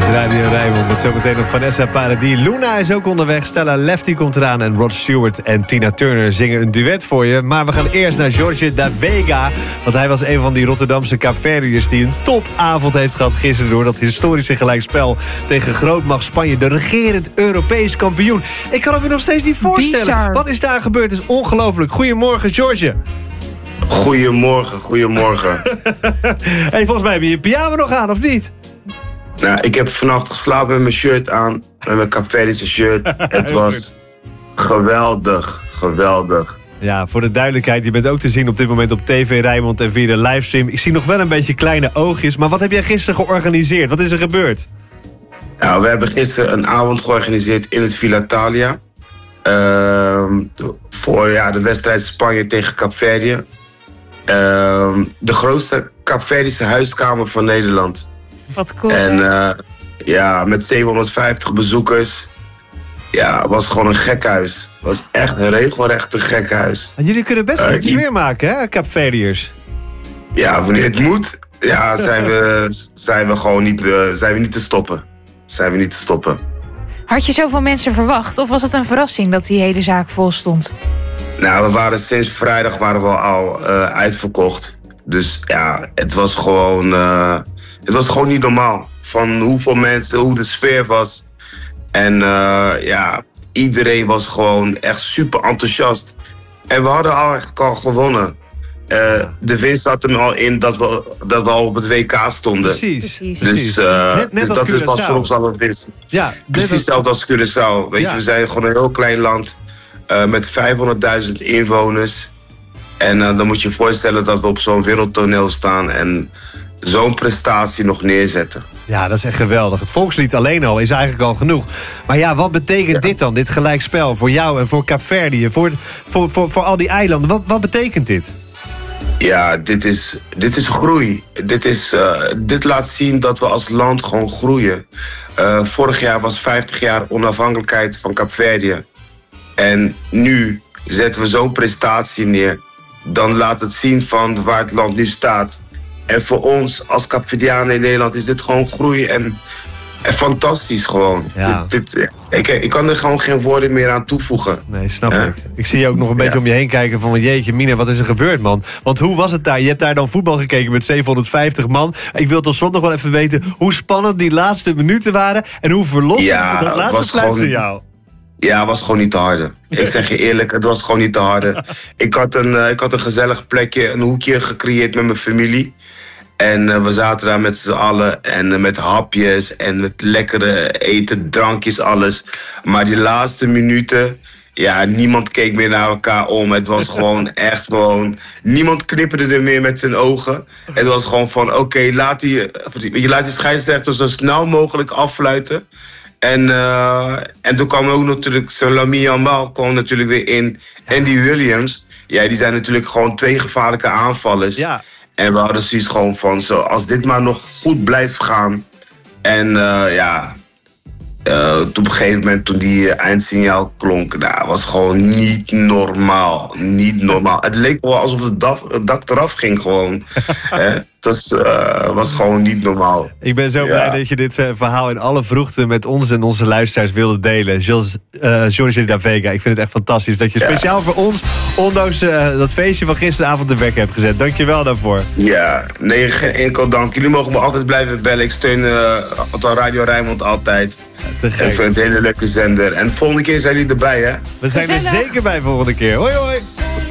Radio Rijnmond met zometeen nog Vanessa Paradis. Luna is ook onderweg, Stella Lefty komt eraan... en Rod Stewart en Tina Turner zingen een duet voor je. Maar we gaan eerst naar Jorge da Vega. Want hij was een van die Rotterdamse Kaapverdiërs... die een topavond heeft gehad gisteren... door dat historische gelijkspel tegen grootmacht Spanje... de regerend Europees kampioen. Ik kan het me nog steeds niet voorstellen. Bizar. Wat is daar gebeurd? Het is ongelooflijk. Goedemorgen, Jorge. Goedemorgen. Hey, volgens mij heb je je pyjama nog aan, of niet? Nou, ik heb vannacht geslapen met mijn shirt aan. Met mijn Kaapverdische shirt. Het was geweldig. Ja, voor de duidelijkheid, je bent ook te zien op dit moment op TV Rijnmond en via de livestream. Ik zie nog wel een beetje kleine oogjes, maar wat heb jij gisteren georganiseerd? Wat is er gebeurd? Nou, we hebben gisteren een avond georganiseerd in het Villa Thalia. Voor de wedstrijd Spanje tegen Kaapverdië. De grootste Kaapverdische huiskamer van Nederland. Wat cool. En met 750 bezoekers. Ja, het was gewoon een gekhuis. Het was echt een regelrechte gekhuis. En jullie kunnen best een sfeer maken, hè, Kaapverdiërs? Ja, wanneer het moet, zijn we gewoon niet te stoppen. Had je zoveel mensen verwacht? Of was het een verrassing dat die hele zaak vol stond? Nou, we waren sinds vrijdag al uitverkocht. Dus ja, het was gewoon niet normaal. Van hoeveel mensen, hoe de sfeer was. En iedereen was gewoon echt super enthousiast. En we hadden eigenlijk al gewonnen. De winst zat er al in dat we al op het WK stonden. Precies. Dus net als dat was Curaçao. voor ons al een winst. Ja, Precies hetzelfde als Curaçao. Weet je, we zijn gewoon een heel klein land. Met 500.000 inwoners. En dan moet je je voorstellen dat we op zo'n wereldtoneel staan... en zo'n prestatie nog neerzetten. Ja, dat is echt geweldig. Het volkslied alleen al is eigenlijk al genoeg. Maar ja, wat betekent dit dan, dit gelijkspel? Voor jou en voor Kaapverdië, voor al die eilanden. Wat betekent dit? Ja, dit is groei. Dit laat zien dat we als land gewoon groeien. Vorig jaar was 50 jaar onafhankelijkheid van Kaapverdië. En nu zetten we zo'n prestatie neer. Dan laat het zien van waar het land nu staat. En voor ons als Kaapverdianen in Nederland is dit gewoon groei en fantastisch gewoon. Ja. Ik kan er gewoon geen woorden meer aan toevoegen. Nee, snap ik. Ik zie je ook nog een beetje om je heen kijken van... jeetje, Mina, wat is er gebeurd, man? Want hoe was het daar? Je hebt daar dan voetbal gekeken met 750 man. Ik wil tot slot nog wel even weten hoe spannend die laatste minuten waren... en hoe verlossend dat laatste fluitsignaal. Ja, het was gewoon niet te harde. Ik zeg je eerlijk, het was gewoon niet te harde. Ik had een gezellig plekje, een hoekje gecreëerd met mijn familie. En we zaten daar met z'n allen en met hapjes en met lekkere eten, drankjes, alles. Maar die laatste minuten, ja, niemand keek meer naar elkaar om. Het was gewoon echt gewoon... Niemand knipperde er meer met zijn ogen. Het was gewoon van, oké, laat die scheidsrechter zo snel mogelijk affluiten. En toen kwam ook natuurlijk zo'n Lamine Yamal kwam natuurlijk weer in. Andy Williams, ja, die zijn natuurlijk gewoon 2 gevaarlijke aanvallers. Ja. En we hadden zoiets gewoon van, als dit maar nog goed blijft gaan. En op een gegeven moment toen die eindsignaal klonk, was gewoon niet normaal. Niet normaal. Het leek wel alsof het dak eraf ging gewoon. Het was gewoon niet normaal. Ik ben zo blij dat je dit verhaal in alle vroegte met ons en onze luisteraars wilde delen. Jorge da Vega, ik vind het echt fantastisch dat je speciaal voor ons, ondanks dat feestje van gisteravond de wekker hebt gezet. Dank je wel daarvoor. Ja, nee, geen enkel dank. Jullie mogen me altijd blijven bellen. Ik steun Radio Rijnmond altijd. Ik vind het een hele leuke zender. En de volgende keer zijn jullie erbij, hè? We zijn er zeker bij volgende keer. Hoi, hoi.